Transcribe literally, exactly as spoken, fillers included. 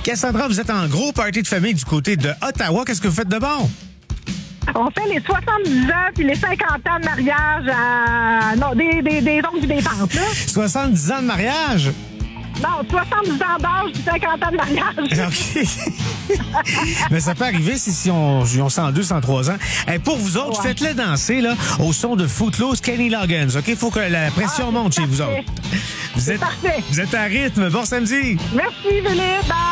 Cassandra, vous êtes en gros party de famille du côté de Ottawa. Qu'est-ce que vous faites de bon? On fait les soixante-dix ans puis les cinquante ans de mariage à... Non, des, des, des oncles et des tantes, là. soixante-dix ans de mariage? Non, soixante-dix ans d'âge puis cinquante ans de mariage. OK. Mais ça peut arriver si, si on, si on cent deux, cent trois ans. Hey, pour vous autres, Ouais. faites-les danser là, au son de Footloose, Kenny Loggins. OK? Il faut que la pression Ah, monte c'est chez vous parfait. autres. Vous êtes, parfait. vous êtes à rythme. Bon samedi. Merci, Philippe. Bye.